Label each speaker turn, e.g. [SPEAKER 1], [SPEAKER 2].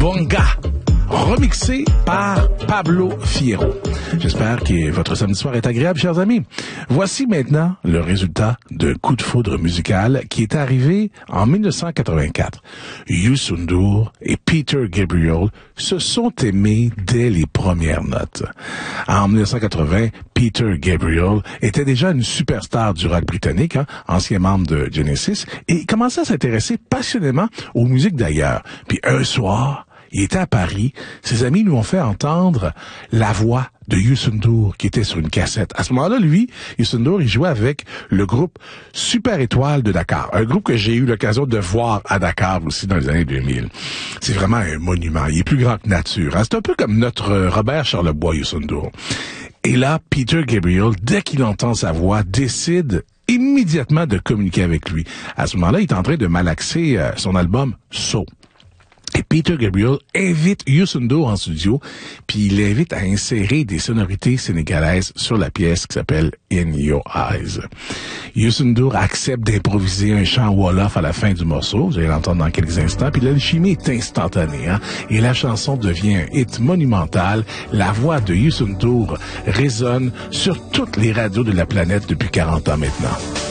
[SPEAKER 1] Bonga, remixé par Pablo Fierro. J'espère que votre samedi soir est agréable, chers amis. Voici maintenant le résultat d'un coup de foudre musical qui est arrivé en 1984. Youssou N'Dour et Peter Gabriel se sont aimés dès les premières notes. En 1980, Peter Gabriel était déjà une superstar du rock britannique, ancien membre de Genesis, et il commençait à s'intéresser passionnément aux musiques d'ailleurs. Puis un soir, il était à Paris. Ses amis lui ont fait entendre la voix de Youssou N'Dour qui était sur une cassette. À ce moment-là, lui, Youssou N'Dour, il jouait avec le groupe Super Étoile de Dakar. Un groupe que j'ai eu l'occasion de voir à Dakar aussi dans les années 2000. C'est vraiment un monument. Il est plus grand que nature. C'est un peu comme notre Robert Charlebois, Youssou N'Dour. Et là, Peter Gabriel, dès qu'il entend sa voix, décide immédiatement de communiquer avec lui. À ce moment-là, il est en train de malaxer son album So. Et Peter Gabriel invite Youssou N'Dour en studio, puis il l'invite à insérer des sonorités sénégalaises sur la pièce qui s'appelle In Your Eyes. Youssou N'Dour accepte d'improviser un chant Wolof à la fin du morceau, vous allez l'entendre dans quelques instants, puis l'alchimie est instantanée, et la chanson devient un hit monumental. La voix de Youssou N'Dour résonne sur toutes les radios de la planète depuis 40 ans maintenant.